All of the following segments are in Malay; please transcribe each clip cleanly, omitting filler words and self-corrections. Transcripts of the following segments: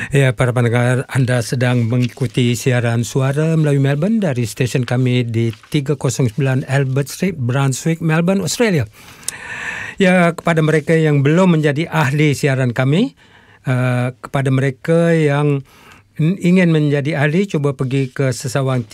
Ya, para pendengar, anda sedang mengikuti siaran suara Melayu Melbourne dari stesen kami di 309 Albert Street, Brunswick, Melbourne, Australia. Ya, kepada mereka yang belum menjadi ahli siaran kami, kepada mereka yang ingin menjadi ahli, cuba pergi ke sesawang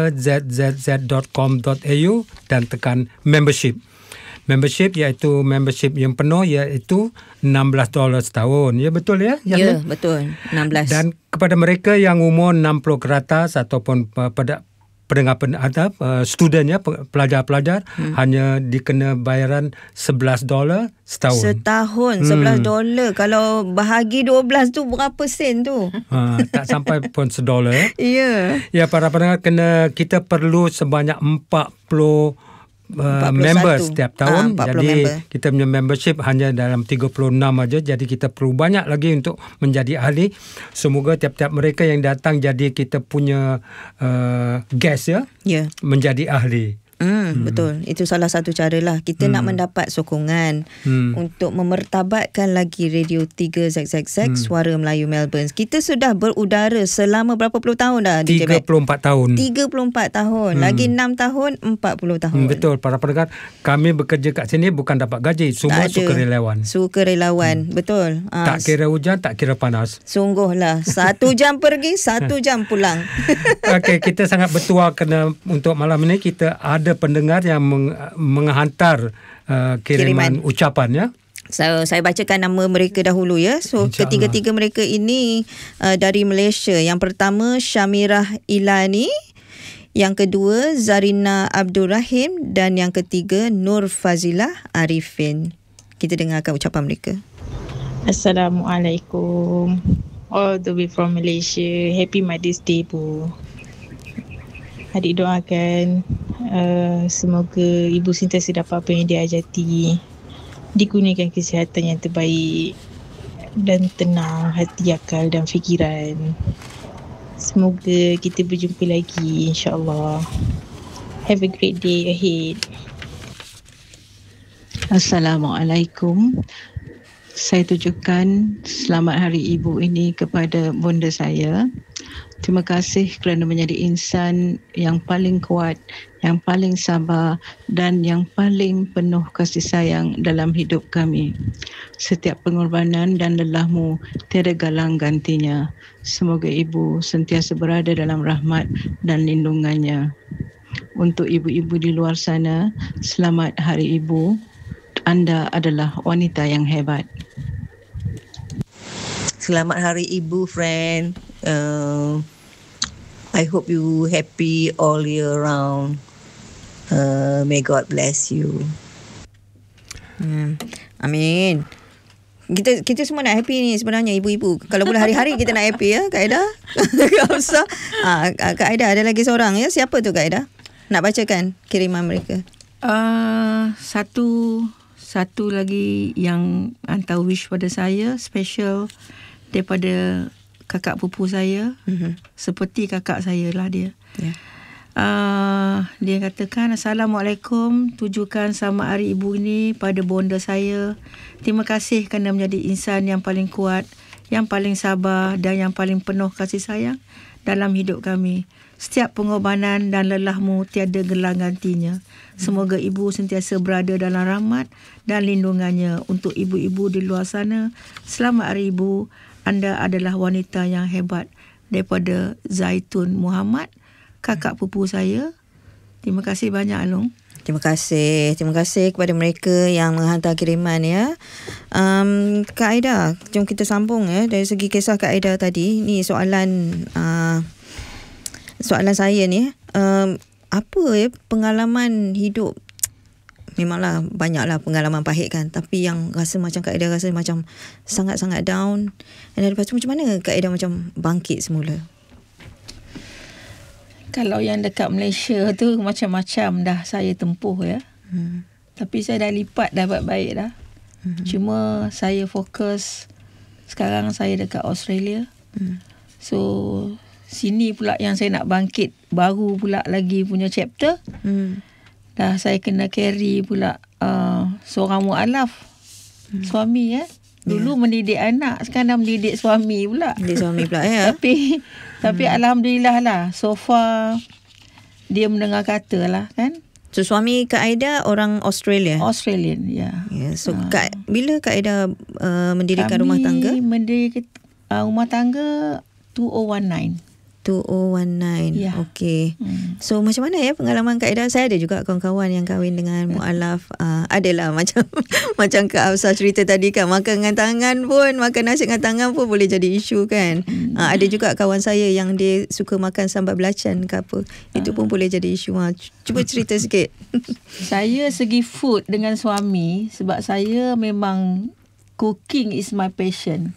3zzz.com.au dan tekan membership. Membership iaitu membership yang penuh iaitu $16 setahun. Ya, betul ya? Ya, betul. 16. Dan kepada mereka yang umur 60 ke atas ataupun pendengar student ya, pelajar-pelajar, hanya dikena bayaran $11 setahun. Setahun $11. Kalau bahagi 12 tu berapa sen tu? Tak sampai pun $1. Ya. Ya, para pendengar, kita perlu sebanyak 40 member setiap tahun. Jadi member. Kita punya membership hanya dalam 36 aja. Jadi kita perlu banyak lagi untuk menjadi ahli. Semoga tiap-tiap mereka yang datang jadi kita punya guest menjadi ahli. Betul. Itu salah satu cara lah. Kita nak mendapat sokongan untuk memertabatkan lagi Radio 3ZZZ Suara Melayu Melbourne. Kita sudah berudara selama berapa puluh tahun dah? 34 tahun. 34 tahun. Lagi 6 tahun, 40 tahun. Betul. Para pendengar, kami bekerja kat sini bukan dapat gaji. Semua sukarelawan. Sukarelawan. Betul. Tak kira hujan, tak kira panas. Sungguhlah. 1 jam pergi, 1 jam pulang. Okey, kita sangat bertuah kerana untuk malam ini kita ada pendengar yang menghantar kiriman ucapan ya. So, saya bacakan nama mereka dahulu ya. So, ketiga-tiga mereka ini dari Malaysia. Yang pertama Syamirah Ilani, yang kedua Zarina Abdul Rahim dan yang ketiga Nur Fazilah Arifin. Kita dengarkan ucapan mereka. Assalamualaikum. All the way from Malaysia. Happy Mother's Day, Bu. Adik doakan semoga ibu sentiasa dapat apa yang diajati, dikurniakan kesihatan yang terbaik dan tenang hati, akal dan fikiran. Semoga kita berjumpa lagi, insyaAllah. Have a great day ahead. Assalamualaikum. Saya tujukan selamat hari ibu ini kepada bonda saya. Terima kasih kerana menjadi insan yang paling kuat, yang paling sabar dan yang paling penuh kasih sayang dalam hidup kami. Setiap pengorbanan dan lelahmu tiada galang gantinya. Semoga ibu sentiasa berada dalam rahmat dan lindungannya. Untuk ibu-ibu di luar sana, selamat Hari Ibu. Anda adalah wanita yang hebat. Selamat Hari Ibu, friend. I hope you happy all year round. May God bless you. Amin. Kita semua nak happy ni sebenarnya, ibu-ibu. Kalau boleh hari-hari kita nak happy ya, Kak Aida. Tak usah. Kak Aida ada lagi seorang ya. Siapa tu Kak Aida? Nak bacakan kiriman mereka. Satu lagi yang hantar wish pada saya, special daripada kakak pupu saya. Seperti kakak saya lah dia. Dia katakan, Assalamualaikum, tujukan selamat Hari Ibu ini pada bonda saya. Terima kasih kerana menjadi insan yang paling kuat, yang paling sabar dan yang paling penuh kasih sayang dalam hidup kami. Setiap pengorbanan dan lelahmu tiada gelang gantinya. Semoga ibu sentiasa berada dalam rahmat dan lindungannya. Untuk ibu-ibu di luar sana, selamat Hari Ibu. Anda adalah wanita yang hebat. Daripada Zaitun Muhammad, kakak pupu saya. Terima kasih banyak, Long. Terima kasih kepada mereka yang menghantar kiriman ya. Kak Aida, jom kita sambung ya. Dari segi kisah Kak Aida tadi, ni soalan saya ni. Apa pengalaman hidup? Memanglah banyaklah pengalaman pahit kan, tapi yang rasa macam Kak Aida rasa macam sangat-sangat down. Dan lepas tu macam mana Kak Aida macam bangkit semula? Kalau yang dekat Malaysia tu macam-macam dah saya tempuh ya. Tapi saya dah lipat dah baik-baik dah. Cuma saya fokus sekarang saya dekat Australia. So sini pula yang saya nak bangkit baru pula lagi punya chapter. Dah saya kena carry pula seorang mu'alaf suami ya. Dulu mendidik anak, sekarang dah mendidik suami pula. Mendidik suami pula ya. Tapi alhamdulillah lah, so far dia mendengar kata lah kan. So suami Kak Aida orang Australia. Australian, ya. So bila Kak Aida mendirikan rumah tangga? Kami mendirikan rumah tangga 2019. 2019. Ya. Okey. So macam mana ya pengalaman Kak Aida? Saya ada juga kawan-kawan yang kahwin dengan mualaf. Adalah macam Kak Hafsah cerita tadi kan, makan dengan tangan pun, makan nasi dengan tangan pun boleh jadi isu kan. Ada juga kawan saya yang dia suka makan sambal belacan ke apa. Itu pun boleh jadi isu. Cuba cerita sikit. Saya segi food dengan suami, sebab saya memang cooking is my passion.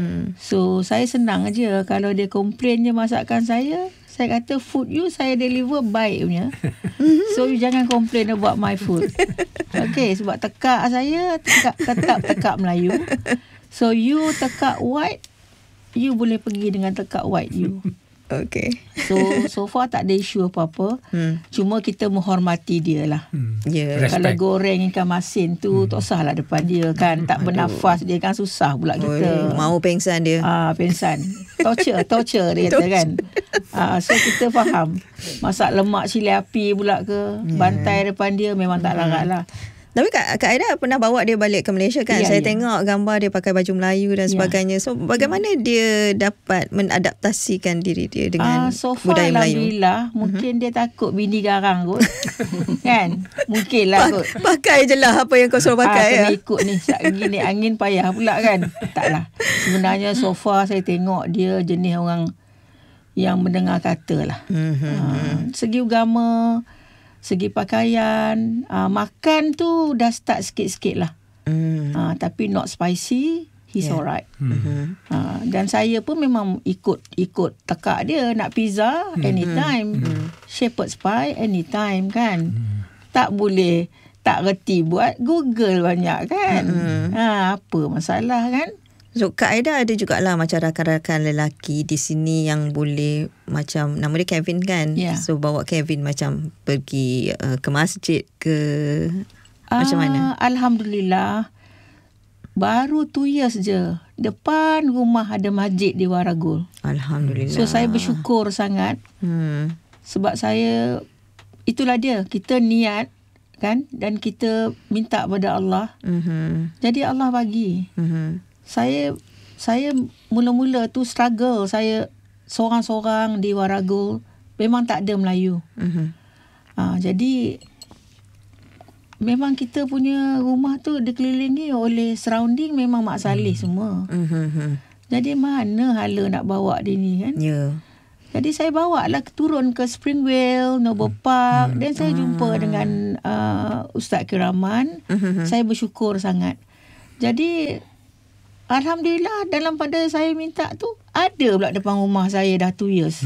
So saya senang aja. Kalau dia komplain je masakan saya kata food you saya deliver baik punya. So you jangan complain about my food. Okay, sebab tekak saya tekak Melayu. So you tekak white, you boleh pergi dengan tekak white you. Okay. So far tak ada isu apa-apa. Cuma kita menghormati dia lah. Kalau goreng ikan masin tu tak usahlah depan dia kan. Tak bernafas dia kan, susah pula kita. Mau pengsan dia. Pengsan. Torture dia kata kan. So kita faham. Masak lemak cili api pula ke, bantai depan dia memang tak larat lah. Tapi Kak Aida pernah bawa dia balik ke Malaysia kan? Saya tengok gambar dia pakai baju Melayu dan sebagainya. So bagaimana dia dapat mengadaptasikan diri dia dengan so far, budaya Melayu? Alhamdulillah. Mungkin dia takut bini garang kot. Kan? Mungkin lah kot. Pakai je lah apa yang kau suruh pakai. Kena ikut ni. Gini angin payah pula kan? Taklah. Sebenarnya so far saya tengok dia jenis orang yang mendengar kata lah. Segi agama, segi pakaian, makan tu dah start sikit-sikit lah. Tapi not spicy, he's alright. Dan saya pun memang ikut tekak dia. Nak pizza anytime, shepherd's pie anytime kan. Tak boleh tak reti buat, Google banyak kan. Apa masalah kan. So Kak Aida ada jugalah macam rakan-rakan lelaki di sini yang boleh, macam nama dia Kevin kan. So bawa Kevin macam pergi ke masjid ke macam mana? Alhamdulillah. Baru 2 years je. Depan rumah ada masjid di Warragul. Alhamdulillah. So saya bersyukur sangat. Sebab saya, itulah dia, kita niat kan, dan kita minta pada Allah. Jadi Allah bagi. Saya mula-mula tu struggle. Saya seorang-seorang di Warragul. Memang tak ada Melayu. Jadi memang kita punya rumah tu dikelilingi oleh surrounding memang Mak Saleh semua. Jadi mana hala nak bawa dia ni kan. Jadi saya bawa lah turun ke Springvale, Noble Park. Dan saya jumpa dengan Ustaz Kiraman. Saya bersyukur sangat. Jadi alhamdulillah, dalam pada saya minta tu ada pula depan rumah saya dah 2 years.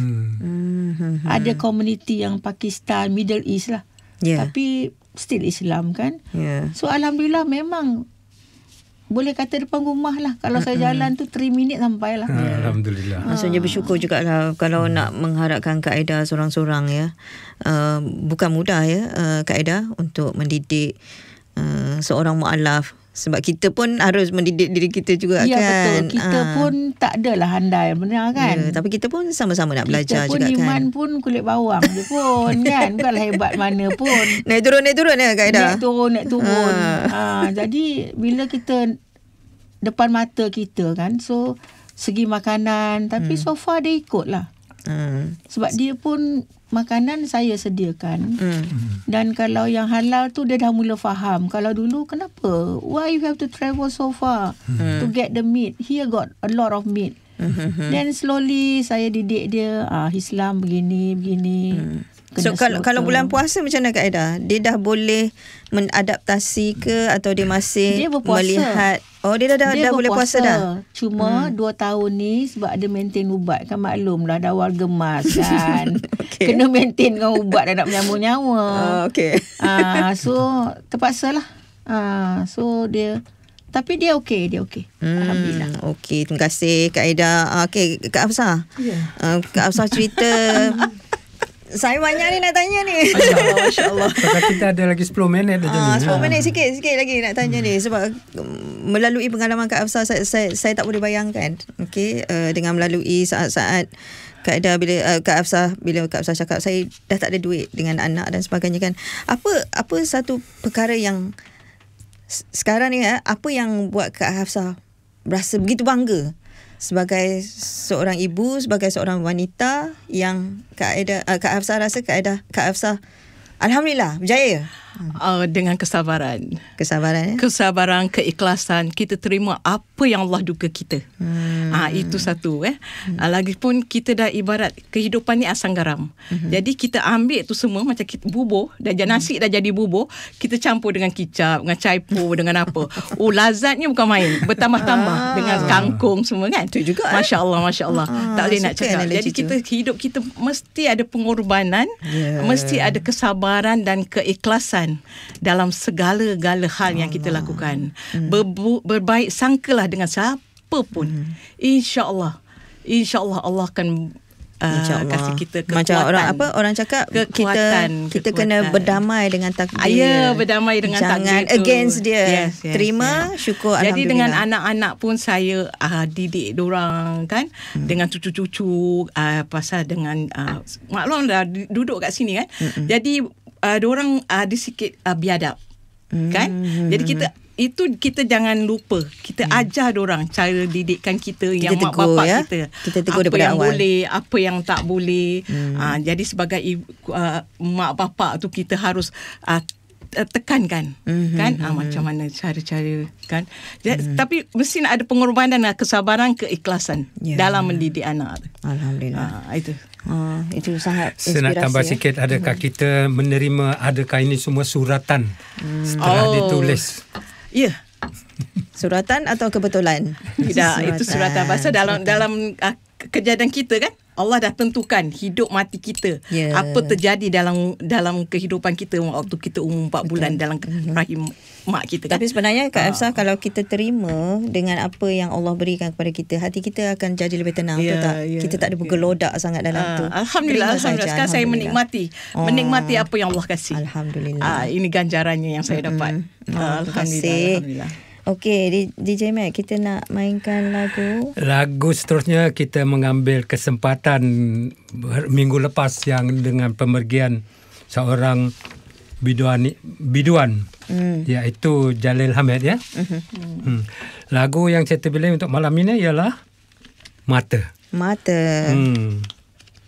Ada komuniti yang Pakistan, Middle East lah. Tapi still Islam kan. So alhamdulillah memang boleh kata depan rumah lah. Kalau saya jalan tu 3 minit sampai lah. Alhamdulillah. Maksudnya bersyukur jugalah kalau nak mengharapkan Kak Aida seorang-seorang ya. Bukan mudah ya Kak Aida untuk mendidik seorang mualaf. Sebab kita pun harus mendidik diri kita juga kan. Betul. Kita pun tak adalah handai benar kan. Tapi kita pun sama-sama nak belajar juga kan. Kita pun iman pun kulit bawang je pun kan. Bukanlah hebat mana pun. Naik turun ya Kak Aida. Naik turun. Jadi bila kita depan mata kita kan. So segi makanan. Tapi so far dia ikut lah. Sebab dia pun makanan saya sediakan. Dan kalau yang halal tu dia dah mula faham. Kalau dulu kenapa? Why you have to travel so far to get the meat? Here got a lot of meat. Then slowly saya didik dia Islam begini. So kalau bulan puasa macam mana Kak Aida? Dia dah boleh mengadaptasi ke atau dia masih melihat? Oh dia dah boleh puasa dah. Cuma 2 tahun ni sebab ada maintain ubat kan, maklumlah dah awal gemas kan. Kena maintain dengan ubat dah nak menyawa-nyawa. So terpaksalah. So dia, tapi dia okey. Alhamdulillah. Okey, terima kasih Kak Aida. Okey, Kak Hafsah. Kak Hafsah cerita Saya banyak ni nak tanya ni. Masya Allah. Sebab kita ada lagi 10 minit aja ni. 10 minit sikit lagi nak tanya ni. Sebab melalui pengalaman Kak Hafsah, saya tak boleh bayangkan. Okay, dengan melalui saat-saat keadaan bila Kak Hafsah cakap saya dah tak ada duit dengan anak dan sebagainya kan. Apa satu perkara yang sekarang ni apa yang buat Kak Hafsah berasa begitu bangga sebagai seorang ibu, sebagai seorang wanita yang Kak Hafsah rasa Kak Hafsah alhamdulillah berjaya? Dengan kesabaran. Kesabaran, keikhlasan, kita terima apa yang Allah duga kita. Itu satu. Lagipun kita dah ibarat kehidupan ni asam garam. Jadi kita ambil tu semua macam kita bubur, nasi dah jadi bubur, kita campur dengan kicap, dengan caipur, dengan apa. Lazatnya bukan main. Bertambah-tambah dengan kangkung semua kan. Itu juga. Masya Allah. Tak boleh nak cakap. Jadi hidup kita mesti ada pengorbanan, mesti ada kesabaran dan keikhlasan dalam segala-gala hal yang kita lakukan. Berbaik sangkalah dengan siapa pun. InsyaAllah Allah akan kasih kita kekuatan. Macam orang cakap kita kena berdamai dengan takdir. Berdamai dengan takdir. Jangan against dia. Terima, syukur, alhamdulillah. Jadi dengan anak-anak pun saya didik diorang kan, dengan cucu-cucu, pasal dengan maklum dah duduk kat sini kan. Jadi diorang ada sikit biadab kan. Jadi kita jangan lupa, kita ajar diorang cara didikan kita yang mak bapak kita tegur apa yang awal. Boleh, apa yang tak boleh. Jadi sebagai mak bapak tu kita harus tekankan kan macam mana cara-cara kan. Tapi mesti nak ada pengorbanan dan kesabaran, keikhlasan dalam mendidik anak. Alhamdulillah. Itu sangat inspirasi. Saya nak tambah sikit, adakah kita menerima, adakah ini semua suratan setelah ditulis? Ya. Suratan atau kebetulan? Tidak, itu suratan. Pasal dalam kejadian kita kan, Allah dah tentukan hidup mati kita. Apa terjadi dalam kehidupan kita waktu kita umur 4 bulan dalam rahim mak kita kan. Tapi sebenarnya Kak Hafsah, kalau kita terima dengan apa yang Allah berikan kepada kita, hati kita akan jadi lebih tenang. Betul tak? Kita tak ada bergelodak sangat dalam tu. Alhamdulillah. Sekarang saya menikmati apa yang Allah kasih. Alhamdulillah. Ini ganjarannya yang saya dapat. Alhamdulillah. Okey, DJ Mac, kita nak mainkan lagu seterusnya. Kita mengambil kesempatan minggu lepas yang dengan pemergian seorang biduan iaitu Jalil Hamid ya. Lagu yang saya terpilih untuk malam ini ialah Mata.